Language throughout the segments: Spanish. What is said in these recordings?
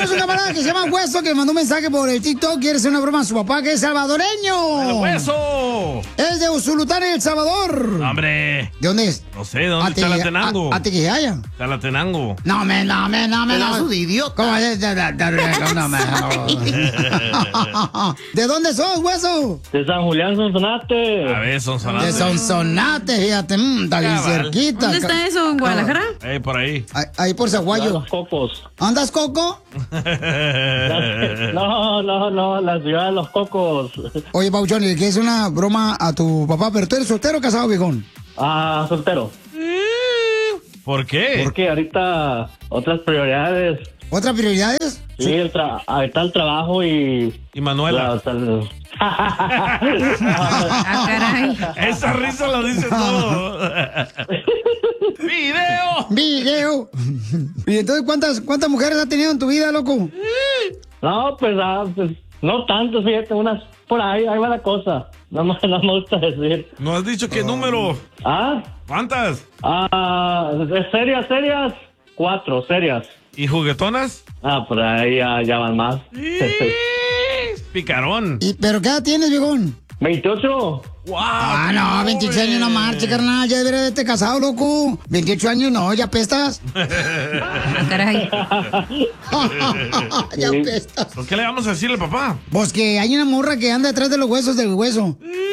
Tenemos un camarada que se llama Hueso que mandó un mensaje por el TikTok. Quiere hacer una broma a su papá que es salvadoreño. ¡El Hueso! Es de Usulután, El Salvador. ¡Hombre! ¿De dónde es? No sé, ¿de dónde está Chalatenango? Atiquijaya. Chalatenango. No, Pedazo de idiota. ¿Cómo es? No, ¿De dónde sos, Hueso? De San Julián, Sonsonate. A ver, Sonsonate. De Sonsonate, fíjate, está bien cerquita. ¿Dónde está eso? ¿En Guadalajara? Por ahí. Ahí por Zaguayo. Los Cocos. ¿Andas, Coco? No, la ciudad de Los Cocos. Oye, Pauchón, ¿y qué es una broma a tu papá? ¿Pero tú eres soltero o casado, viejón? Soltero. ¿Por qué? Porque ahorita otras prioridades. ¿Otras prioridades? Sí, ahorita el trabajo y... Y Manuela. Caray. Esa risa lo dice todo. ¡Video! ¿Y entonces cuántas mujeres has tenido en tu vida, loco? No, pues no tanto, fíjate, unas por ahí va la cosa. No me gusta decir. ¿No has dicho qué número? ¿Cuántas? Serias, 4, serias. ¿Y juguetonas? Por ahí ya van más. Picarón. ¿Pero qué edad tienes, viejón? 28. ¡Wow! No, 28 años no marche, carnal. Ya debería haberte casado, loco. 28 años no, ya pestas. Caray. Ya pestas. ¿Por qué le vamos a decirle, papá? Pues que hay una morra que anda detrás de los huesos del hueso.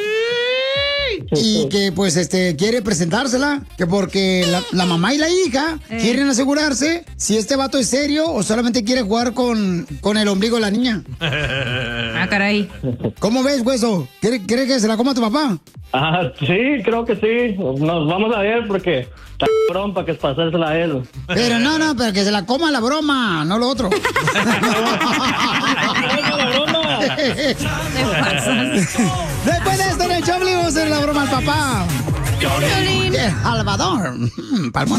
Y que pues quiere presentársela, que porque la mamá y la hija quieren asegurarse si este vato es serio o solamente quiere jugar con el ombligo de la niña. Caray. ¿Cómo ves, hueso? ¿Crees que se la coma tu papá? Sí, creo que sí. Nos vamos a ver porque está cabrón para que pasársela a él. Pero pero que se la coma la broma, no lo otro. Después de esto en el show, vamos a hacer la broma al papá. Salvador. Palmón.